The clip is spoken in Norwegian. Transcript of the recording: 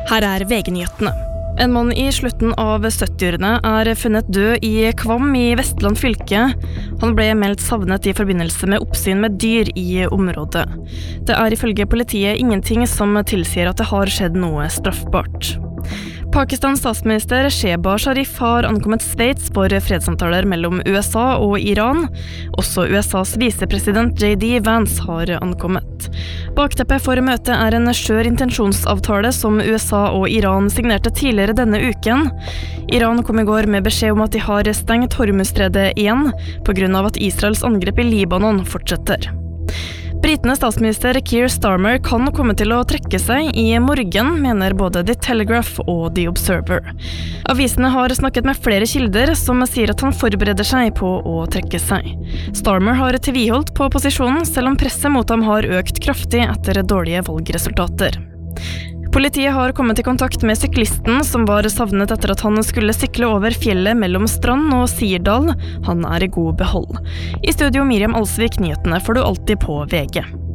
Her VG-nyhetene. En mann i slutten av 70-årene funnet død i Kvam i Vestland fylke. Han ble meldt savnet i forbindelse med oppsyn med dyr i området. Det ifølge politiet ingenting som tilsier at det har skjedd noe straffbart. Pakistans statsminister Shehbaz Sharif har ankommet Sveits for fredssamtaler mellom USA og Iran. Også USAs visepresident J.D. Vance har ankommet. Bakteppet for møtet en skjør intensjonsavtale som USA og Iran signerte tidligere denne uken. Iran kom i går med beskjed om at de har stengt Hormuzstredet igjen, på grunn av at Israels angrep i Libanon fortsetter. Britenes statsminister Keir Starmer kan komme til å trekke seg i morgen, mener både The Telegraph og The Observer. Avisene har snakket med flere kilder som sier at han forbereder seg på å trekke seg. Starmer har tviholdt på posisjonen, selv om presset mot ham har økt kraftig etter dårlige valgresultater. Politiet har kommet i kontakt med syklisten som var savnet etter at han skulle sykle over fjellet mellom Strand og Sirdal. Han i god behold. I studio Miriam Alsvik, nyhetene får du alltid på VG.